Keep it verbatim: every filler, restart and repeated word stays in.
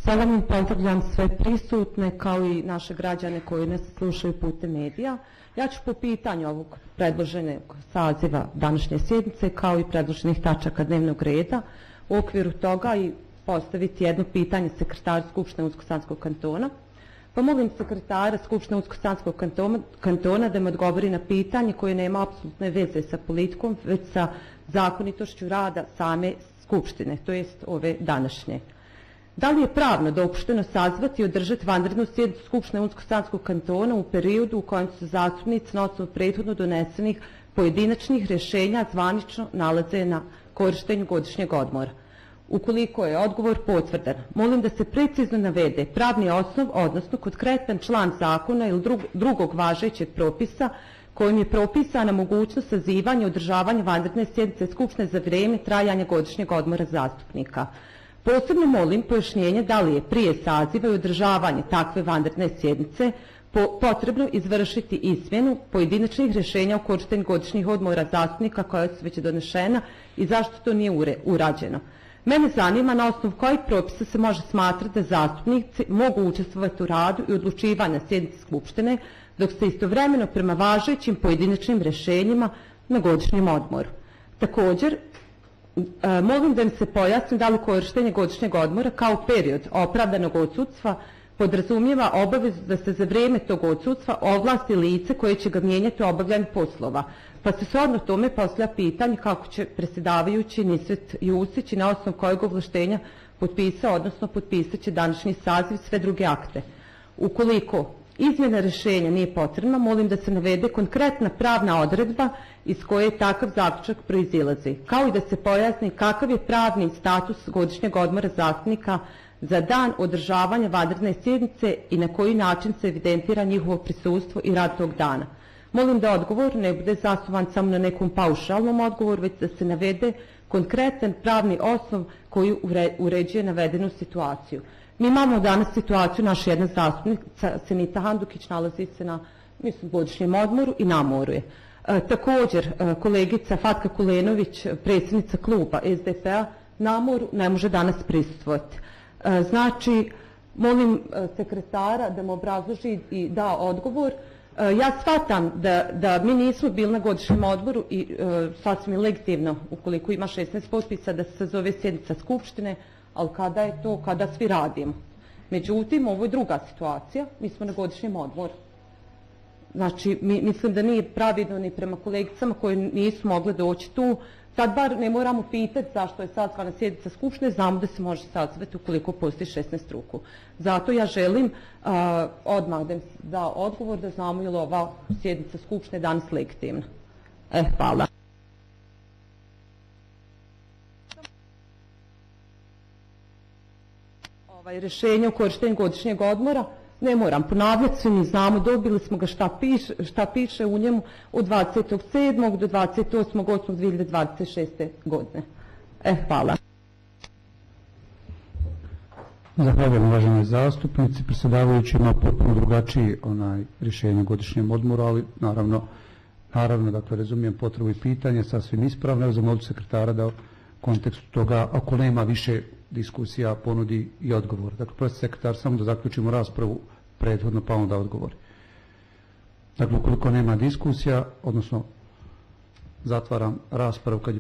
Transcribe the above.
Salam i pozdravljam sve prisutne kao i naše građane koji nas slušaju putem medija. Ja ću po pitanju ovog predloženog saziva današnje sjednice kao i predloženih tačaka dnevnog reda u okviru toga i postaviti jedno pitanje sekretara Skupštine Unsko-Sanskog kantona. Pa molim sekretara Skupštine Unsko-Sanskog kantona da mi odgovori na pitanje koje nema apsolutne veze sa politikom, već sa zakonitošću rada same Skupštine, to jest ove današnje. Da li je pravno dopušteno sazvati i održati vanrednu sjednicu Skupštine Unsko-Sanskog kantona u periodu u kojem su zastupnici na osnovu prethodno donesenih pojedinačnih rješenja zvanično nalaze na korištenju godišnjeg odmora? Ukoliko je odgovor potvrdan, molim da se precizno navede pravni osnov, odnosno konkretan član zakona ili drug, drugog važećeg propisa kojim je propisana mogućnost sazivanja i održavanja vanredne sjednice Skupštine za vrijeme trajanja godišnjeg odmora zastupnika. Posebno molim pojašnjenje da li je prije saziva i održavanja takve vanredne sjednice po, potrebno izvršiti izmjenu pojedinačnih rješenja o korištenju godišnjih odmora zastupnika koja su već donešena i zašto to nije ure, urađeno. Mene zanima na osnovu kojih propisa se može smatrati da zastupnici mogu učestvovati u radu i odlučivanju na sjednici Skupštine, dok se istovremeno prema važećim pojedinačnim rješenjima na godišnjem odmoru. Također, e, molim da mi se pojasni da li korištenje godišnjeg odmora kao period opravdanog odsudstva podrazumijeva obavezu da se za vrijeme tog odsudstva ovlasti lice koje će ga mijenjati u obavljanju poslova. Pa se shodno tome postavlja pitanje kako će predsjedavajući Nisvet Jusić i na osnovu kojeg ovlaštenja potpisao, odnosno potpisat će današnji saziv sve druge akte. Ukoliko izmjena rješenja nije potrebna, molim da se navede konkretna pravna odredba iz koje takav zaključak proizilazi, kao i da se pojasni kakav je pravni status godišnjeg odmora zastupnika za dan održavanja vanredne sjednice i na koji način se evidentira njihovo prisustvo i rad tog dana. Molim da odgovor ne bude zasnovan samo na nekom paušalnom odgovoru, već da se navede konkretan pravni osnov koji uređuje navedenu situaciju. Mi imamo danas situaciju, naša jedna zastupnica, Senita Handukić, nalazi se na mislim, godišnjem odmoru i na moru je. E, također, e, kolegica Fatka Kulenović, predsjednica kluba S D P-a, na moru ne može danas prisustvovati. E, znači, molim e, sekretara da mu obrazloži i da odgovor. E, ja shvatam da, da mi nismo bili na godišnjem odboru i e, sasvim je legitimno, ukoliko ima šesnaest potpisa, da se sazove sjednica Skupštine, ali kada je to, kada svi radimo. Međutim, ovo je druga situacija, mi smo na godišnjem odmoru. Znači, mi, mislim da nije pravidno ni prema kolegicama koji nisu mogli doći tu. Sad bar ne moramo pitati zašto je sazvana sjednica Skupštine, znamo da se može sazvati ukoliko postoji šesnaest ruku. Zato ja želim uh, odmah da da odgovor da znamo je li ova sjednica Skupštine danas legitimna. E, hvala. Ovaj, rješenje o korištenju godišnjeg odmora, ne moram ponavljati, svi mi znamo, dobili smo ga šta piše, šta piše u njemu od dvadesetog sedmog do dvadeset osmog osmog dvije hiljade dvadeset šeste. godine. E, hvala. Zahvaljujem uvaženoj zastupnici. Predsjedavajući ima potpuno drugačiji onaj rješenje o godišnjem odmoru, ali naravno, naravno dakle, razumijem potrebu i pitanje, sasvim ispravno. Zamolit sekretara da u kontekstu toga, ako nema više diskusija, ponudi i odgovor. Dakle, prosim sekretar, samo da zaključimo raspravu prethodno, pa onda odgovori. Dakle, ukoliko nema diskusija, odnosno zatvaram raspravu kad je